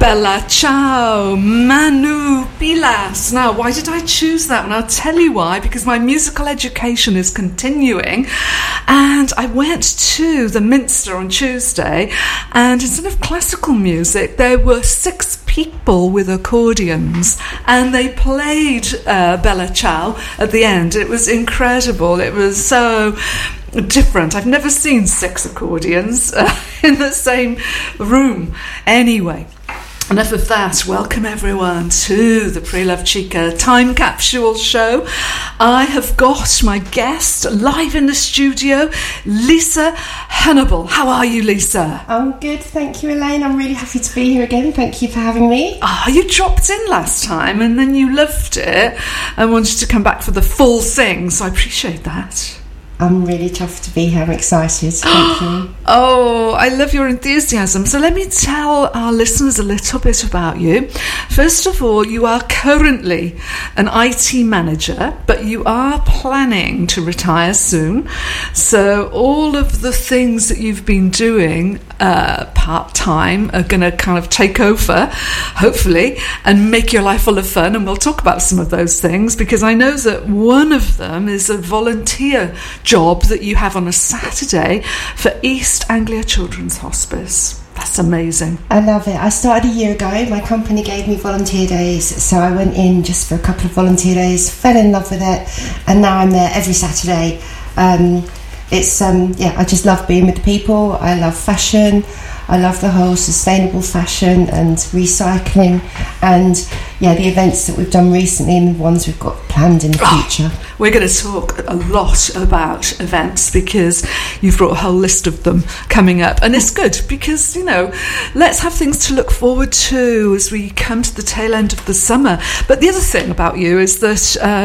Bella Ciao, Manu Pilas. Now, why did I choose that one? I'll tell you why, because my musical education is continuing, and I went to the Minster on Tuesday, and instead of classical music, there were 6 people with accordions, and they played Bella Ciao at the end. It was incredible. It was so different. I've never seen 6 accordions in the same room. Anyway, enough of that. Welcome everyone to the Pre-Love Chica Time Capsule Show. I have got my guest live in the studio, Lisa Hannibal. How are you, Lisa? I'm good, thank you, Elaine. I'm really happy to be here again. Thank you for having me. You dropped in last time and then you loved it and wanted to come back for the full thing, so I appreciate that. I'm really chuffed to be here. I'm excited. Thank you. Oh, I love your enthusiasm. So let me tell our listeners a little bit about you. First of all, you are currently an IT manager, but you are planning to retire soon. So all of the things that you've been doing part-time are going to kind of take over, hopefully, and make your life full of fun. And we'll talk about some of those things, because I know that one of them is a volunteer job that you have on a Saturday for East Anglia Children's Hospice. That's amazing. I love it. I started a year ago. My company gave me volunteer days, so I went in just for a couple of volunteer days, fell in love with it, and now I'm there every Saturday. I just love being with the people. I love fashion. I love the whole sustainable fashion and recycling, and the events that we've done recently and the ones we've got planned in the future. We're going to talk a lot about events, because you've brought a whole list of them coming up, and it's good because, let's have things to look forward to as we come to the tail end of the summer. But the other thing about you is that